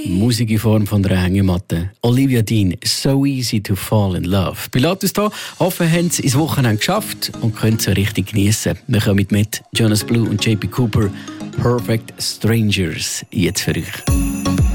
Musik in Form von einer Hängematte. Olivia Dean, «So Easy to Fall in Love». Pilatus hier, hoffen, haben es ins Wochenende geschafft und können es richtig genießen. Wir kommen mit Jonas Blue und JP Cooper, «Perfect Strangers», jetzt für euch.